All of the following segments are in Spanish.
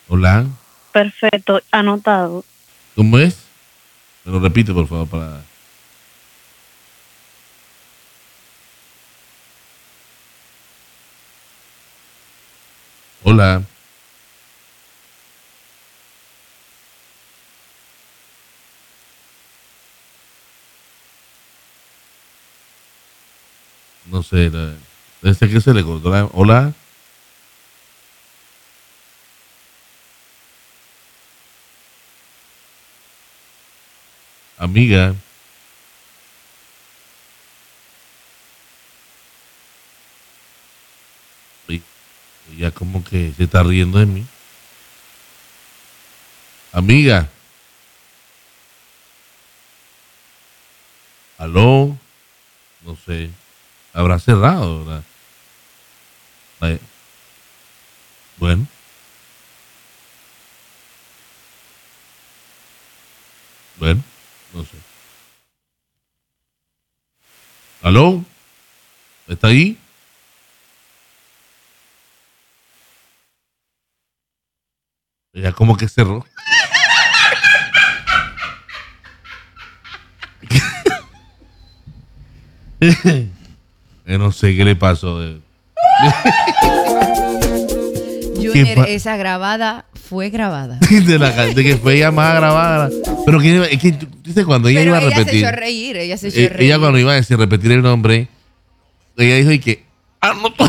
Hola. Perfecto, anotado. ¿Cómo es? Me lo repite, por favor, para... Hola. No sé, desde que se le cortó la... Hola. Amiga. Uy, ella como que se está riendo de mí. Amiga. ¿Aló? No sé. Habrá cerrado, ¿verdad? Bueno. Bueno, no sé. ¿Aló? ¿Está ahí? Ella como que cerró. No sé qué le pasó. Junior, esa grabada fue grabada. De que fue llamada grabada. Pero que, es que dice cuando ella iba a repetir. Ella se echó a reír. Ella cuando iba a decir repetir el nombre, ella dijo y que anotó.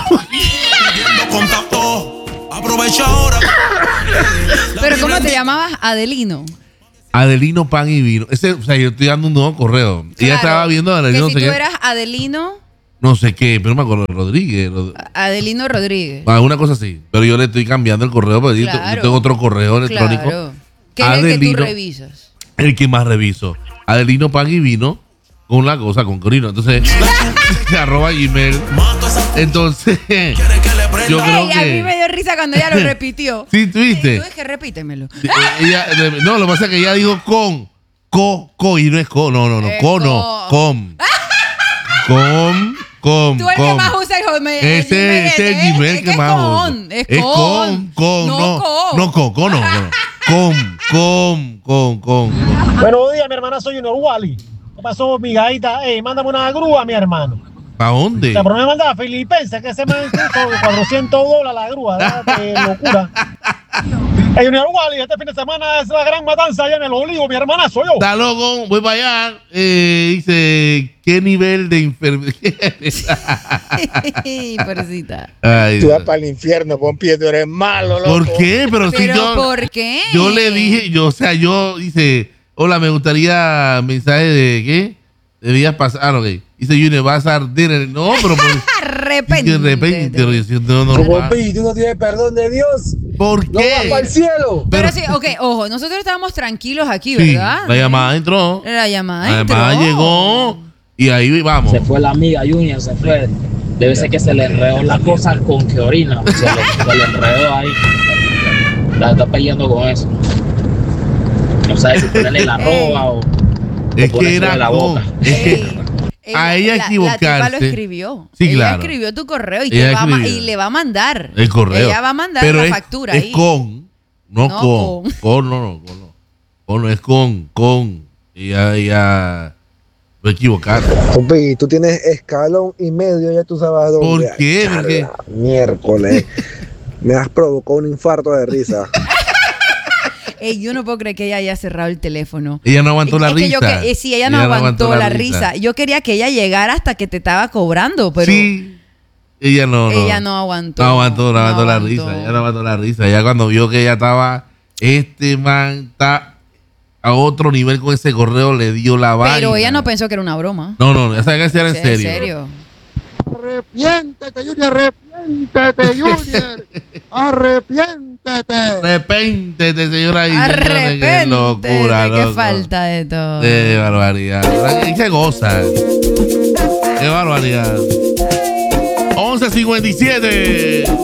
Aprovecha ahora. Pero ¿cómo te llamabas? Adelino. Adelino Pan y Vino. O sea, yo estoy dando un nuevo correo. Claro, ella estaba viendo a Adelino. Que si tú eras Adelino. No sé qué, pero me acuerdo de Rodríguez. Adelino Rodríguez. Alguna cosa así. Pero yo le estoy cambiando el correo porque yo tengo otro correo electrónico. Claro. ¿Qué es el que tú revisas? El que más reviso. Adelino Pan y Vino con la cosa, con Corino. Entonces, @gmail. Entonces, yo creo que... A mí me dio risa cuando ella lo repitió. Sí, ¿tú viste? Tú es que repítemelo. No, lo que pasa es que ella dijo y no es no, com. Tú el que más usa el Hotmail. Ese es el Gmail que más usa. Es con. Com. Buenos días, mi hermana, soy Junior Wally. ¿Qué pasó, mi gaita? Mándame una grúa, mi hermano. ¿Para dónde? O sea, pero me mandaba Filipense, que se me han $400 la grúa, de locura. Junior Wally, este fin de semana es la gran matanza allá en el Olivo, mi hermana, soy yo. Está loco, voy para allá. Dice, ¿qué nivel de enfermedad? Pobrecita. Tú vas para el infierno, Pompi, tú eres malo, loco. ¿Por qué? Pero si yo... ¿Por qué? Yo le dije, yo dice, hola, me gustaría mensaje de ¿qué? De días pasados, ok. Dice Junior, vas a arder. No, pero repente. Pompi, tú no tienes perdón de Dios. ¿Por qué? No vas para el cielo. Pero sí, ok, ojo, nosotros estábamos tranquilos aquí, sí, ¿verdad? La llamada entró. La llamada llegó. Y ahí vamos. Se fue la amiga Junior, se fue. Debe ser que se le enredó la cosa con que orina. Se le enredó ahí. La está peleando con eso. No sabe si ponerle la roba o es que era la boca. Es que a ella equivocarse. La tipa lo escribió. Sí, ella claro. escribió tu correo y le va a mandar. El correo. Ella va a mandar pero la factura es ahí. No, es con. Ella va a equivocar. Pompi, tú tienes escalón y medio, ya tú sabes dónde. ¿Por qué? Porque miércoles. Me has provocado un infarto de risa. Yo no puedo creer que ella haya cerrado el teléfono. Ella no aguantó la risa. Sí, ella no aguantó la risa. Yo quería que ella llegara hasta que te estaba cobrando, pero... Sí. Ella no aguantó. No aguantó la risa. Ella no aguantó la risa. Ella cuando vio que ella estaba... Este man está a otro nivel con ese correo, le dio la vaina. Pero ella no pensó que era una broma. No. Esa que era en serio. ¿En serio? Arrepiéntete, Junior. Arrepiéntete, señora. Arrepiéntete. Qué locura, Qué loco. falta de todo. Qué barbaridad. Qué goza. Qué barbaridad. 11:57.